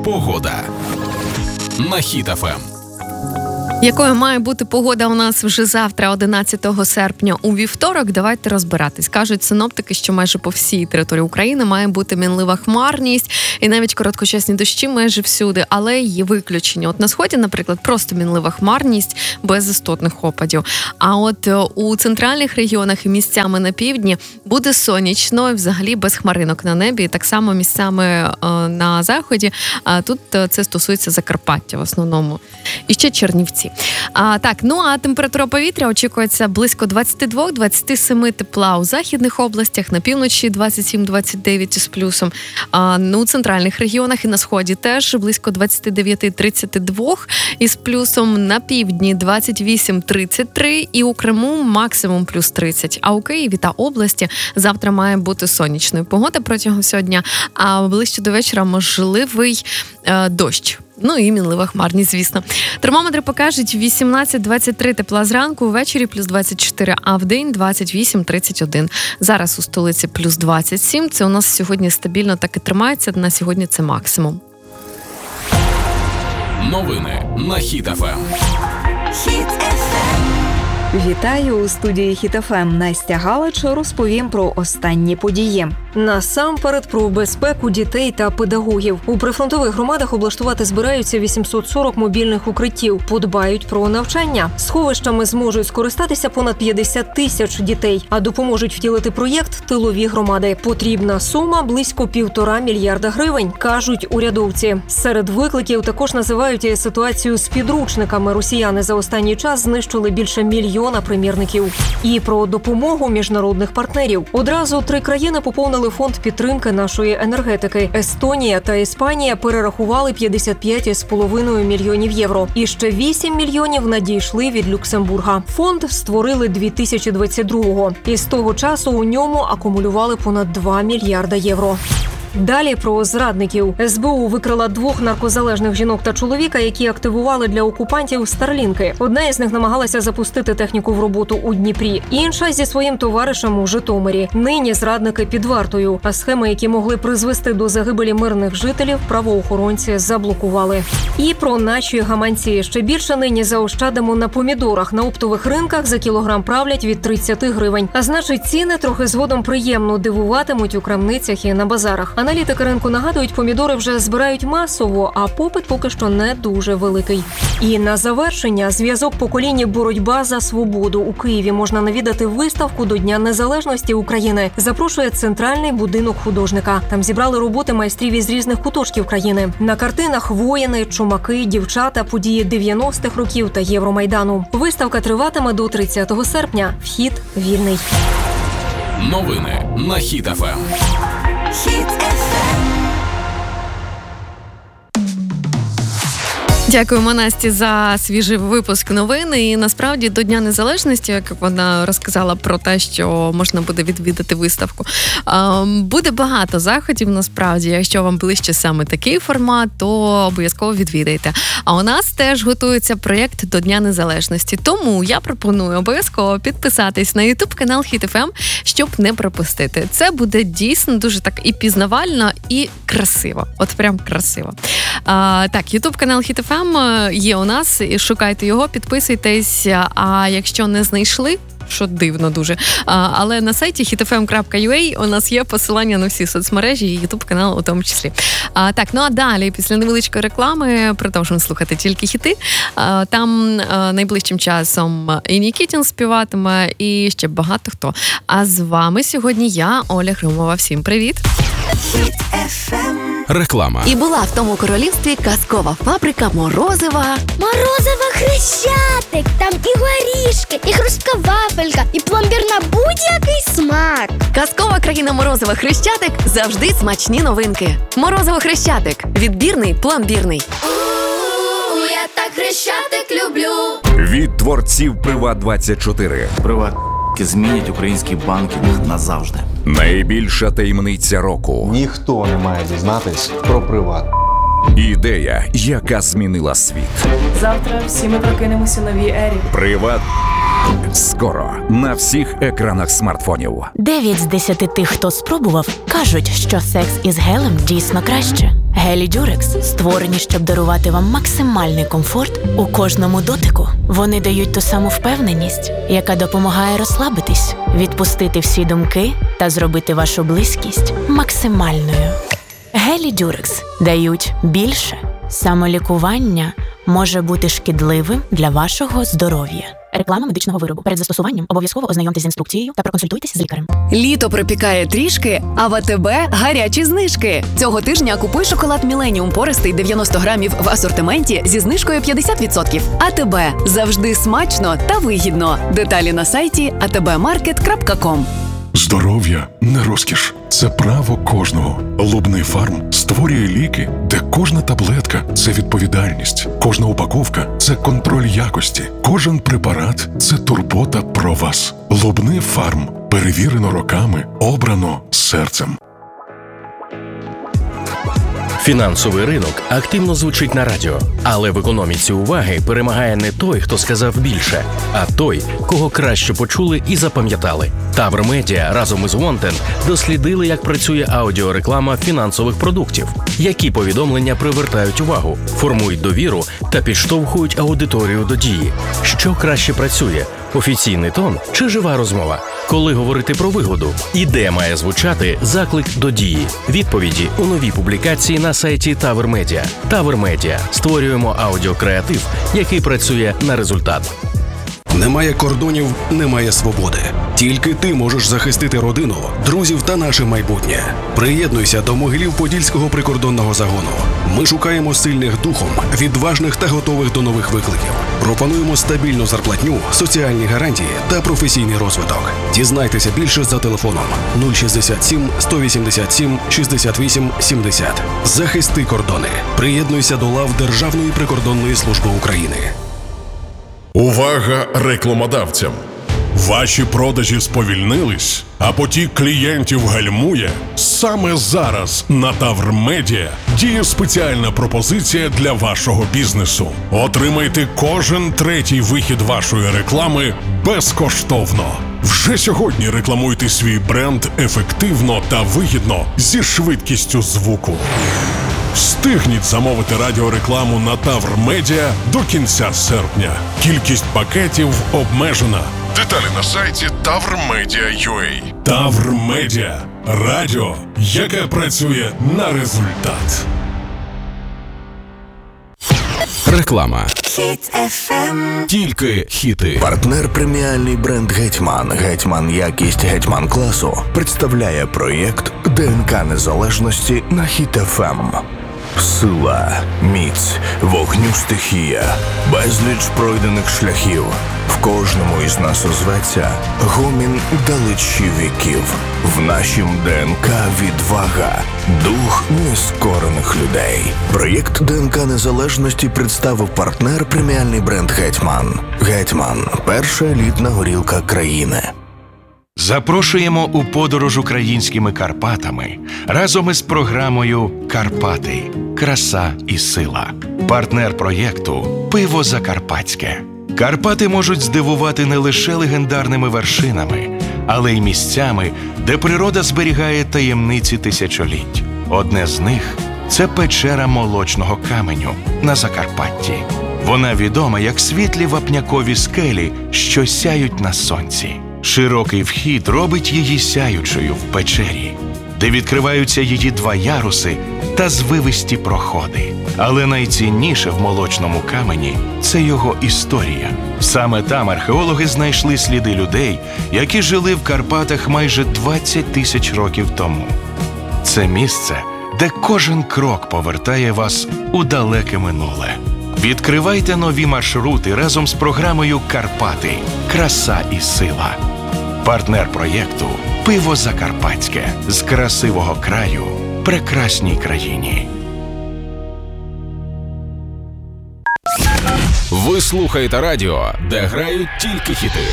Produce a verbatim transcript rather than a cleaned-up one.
Погода на Хіт еф ем. Якою має бути погода у нас вже завтра, одинадцятого серпня, у вівторок? Давайте розбиратись. Кажуть синоптики, що майже по всій території України має бути мінлива хмарність і навіть короткочасні дощі майже всюди, але є виключення. От на сході, наприклад, просто мінлива хмарність без істотних опадів. А от у центральних регіонах і місцями на півдні буде сонячно, і взагалі без хмаринок на небі. І так само місцями е, на заході. А тут це стосується Закарпаття в основному. І ще Чернівці. А, так, ну а температура повітря очікується близько двадцять два - двадцять сім тепла у західних областях, на півночі двадцять сім - двадцять дев'ять з плюсом, а, ну, у центральних регіонах і на сході теж близько двадцять дев'ять - тридцять два із плюсом, на півдні двадцять вісім - тридцять три і у Криму максимум плюс тридцять. А у Києві та області завтра має бути сонячною погода протягом всього дня, а ближче до вечора можливий е, дощ. Ну і мінлива хмарність, звісно. Термометри покажуть вісімнадцять - двадцять три тепла зранку, ввечері плюс двадцять чотири, а в день двадцять вісім - тридцять один. Зараз у столиці плюс двадцять сім. Це у нас сьогодні стабільно так і тримається. На сьогодні це максимум. Новини на Хіт еф ем. Хіт еф ем. Вітаю у студії Хіт еф ем. Настя Галич розповім про останні події. Насамперед про безпеку дітей та педагогів. У прифронтових громадах облаштувати збираються вісімсот сорок мобільних укриттів. Подбають про навчання. Сховищами зможуть скористатися понад п'ятдесят тисяч дітей, а допоможуть втілити проєкт тилові громади. Потрібна сума близько півтора мільярда гривень, кажуть урядовці. Серед викликів також називають ситуацію з підручниками. Росіяни за останній час знищили більше мільйона примірників. І про допомогу міжнародних партнерів. Одразу три країни поповнили фонд підтримки нашої енергетики. Естонія та Іспанія перерахували п'ятдесят п'ять з половиною мільйонів євро. І ще вісім мільйонів надійшли від Люксембурга. Фонд створили дві тисячі двадцять другого. І з того часу у ньому акумулювали понад два мільярда євро. Далі про зрадників. ес бе у викрила двох наркозалежних жінок та чоловіка, які активували для окупантів старлінки. Одна із них намагалася запустити техніку в роботу у Дніпрі, інша зі своїм товаришем у Житомирі. Нині зрадники під вартою, а схеми, які могли призвести до загибелі мирних жителів, правоохоронці заблокували. І про наші гаманці. Ще більше нині заощадимо на помідорах. На оптових ринках за кілограм правлять від тридцять гривень. А значить, ціни трохи згодом приємно дивуватимуть у крамницях і на базарах. Аналітики ринку нагадують, помідори вже збирають масово, а попит поки що не дуже великий. І на завершення зв'язок поколінь «Боротьба за свободу». У Києві можна навідати виставку до Дня Незалежності України. Запрошує Центральний будинок художника. Там зібрали роботи майстрів із різних куточків країни. На картинах воїни, чумаки, дівчата, події дев'яностих років та Євромайдану. Виставка триватиме до тридцятого серпня. Вхід вільний. Новини на Хіт еф ем. Хіт еф ем. Дякуємо Насті за свіжий випуск новин. І насправді до Дня Незалежності, як вона розказала про те, що можна буде відвідати виставку, буде багато заходів насправді. Якщо вам ближче саме такий формат, то обов'язково відвідайте. А у нас теж готується проєкт до Дня Незалежності. Тому я пропоную обов'язково підписатись на ютуб-канал Хіт еф ем, щоб не пропустити. Це буде дійсно дуже так і пізнавально, і красиво. От прям красиво. А, так, ютуб-канал Хіт еф ем є у нас, і шукайте його, підписуйтесь, а якщо не знайшли, що дивно дуже, а, але на сайті хіт еф ем крапка ю а у нас є посилання на всі соцмережі і ютуб-канал у тому числі. А, так, ну а далі, після невеличкої реклами, продовжуємо слухати тільки хіти. А, там а, найближчим часом і Нікітін співатиме, і ще багато хто. А з вами сьогодні я, Оля Гримова. Всім привіт! Хіт еф ем. Реклама. І була в тому королівстві казкова фабрика Морозива. Морозиво Хрещатик, там і горішки, і хрустка вафелька, і пломбір на будь-який смак. Казкова країна Морозива Хрещатик – завжди смачні новинки. Морозиво Хрещатик – відбірний, пломбірний. У, я так Хрещатик люблю. Від творців Приват двадцять чотири. Приват змінять український банкінг назавжди. Найбільша таємниця року. Ніхто не має дізнатись про Приват. Ідея, яка змінила світ. Завтра всі ми прокинемося в новій ері. Приват Скоро на всіх екранах смартфонів. Дев'ять з десяти тих, хто спробував, кажуть, що секс із гелем дійсно краще. Гелі Дюрекс створені, щоб дарувати вам максимальний комфорт у кожному дотику. Вони дають ту саму впевненість, яка допомагає розслабитись, відпустити всі думки та зробити вашу близькість максимальною. Гелі Дюрекс дають більше. Самолікування може бути шкідливим для вашого здоров'я. Реклама медичного виробу. Перед застосуванням обов'язково ознайомтесь з інструкцією та проконсультуйтесь з лікарем. Літо припікає трішки, а в АТБ гарячі знижки. Цього тижня купуй шоколад Міленіум пористий дев'яносто грамів в асортименті зі знижкою п'ятдесят відсотків. АТБ. Завжди смачно та вигідно. Деталі на сайті а те бе маркет крапка ком. Здоров'я не розкіш. Це право кожного. Лубний фарм створює ліки, де кожна таблетка – це відповідальність. Кожна упаковка – це контроль якості. Кожен препарат – це турбота про вас. Лубний фарм. Перевірено роками, обрано серцем. Фінансовий ринок активно звучить на радіо, але в економіці уваги перемагає не той, хто сказав більше, а той, кого краще почули і запам'ятали. Тавр Медіа разом із Wanted дослідили, як працює аудіореклама фінансових продуктів, які повідомлення привертають увагу, формують довіру та підштовхують аудиторію до дії. Що краще працює – офіційний тон чи жива розмова? Коли говорити про вигоду? І де має звучати заклик до дії? Відповіді у новій публікації на сайті Тавр Медіа. Тавр Медіа. Створюємо аудіокреатив, який працює на результат. Немає кордонів, немає свободи. Тільки ти можеш захистити родину, друзів та наше майбутнє. Приєднуйся до Могилів-Подільського прикордонного загону. Ми шукаємо сильних духом, відважних та готових до нових викликів. Пропонуємо стабільну зарплатню, соціальні гарантії та професійний розвиток. Дізнайтеся більше за телефоном нуль шістдесят сім сто вісімдесят сім шістдесят вісім сімдесят. Захисти кордони. Приєднуйся до лав Державної прикордонної служби України. Увага рекламодавцям! Ваші продажі сповільнились, а потік клієнтів гальмує? Саме зараз на Тавр Медіа діє спеціальна пропозиція для вашого бізнесу. Отримайте кожен третій вихід вашої реклами безкоштовно. Вже сьогодні рекламуйте свій бренд ефективно та вигідно зі швидкістю звуку. Встигніть замовити радіорекламу на Тавр Медіа до кінця серпня. Кількість пакетів обмежена. Деталі на сайті тавр медіа крапка ю а. Тавр Медіа. Радіо, яке працює на результат. Реклама. Хіт еф ем. Тільки хіти. Партнер преміальний бренд «Гетьман». «Гетьман» якість «Гетьман» класу представляє проєкт ДНК незалежності на Хіт еф ем. Сила, міць, вогню стихія, безліч пройдених шляхів. В кожному із нас озветься гомін далечі віків. В нашім ДНК відвага, дух нескорених людей. Проєкт ДНК незалежності представив партнер преміальний бренд «Гетьман». «Гетьман» – перша елітна горілка країни. Запрошуємо у подорож українськими Карпатами разом із програмою «Карпати. Краса і сила». Партнер проєкту «Пиво Закарпатське». Карпати можуть здивувати не лише легендарними вершинами, але й місцями, де природа зберігає таємниці тисячоліть. Одне з них – це печера молочного каменю на Закарпатті. Вона відома як світлі вапнякові скелі, що сяють на сонці. Широкий вхід робить її сяючою в печері, де відкриваються її два яруси та звивисті проходи. Але найцінніше в молочному камені – це його історія. Саме там археологи знайшли сліди людей, які жили в Карпатах майже двадцять тисяч років тому. Це місце, де кожен крок повертає вас у далеке минуле. Відкривайте нові маршрути разом з програмою «Карпати. Краса і сила». Партнер проєкту «Пиво Закарпатське» з красивого краю прекрасній країні. Ви слухаєте радіо, де грають тільки хіти.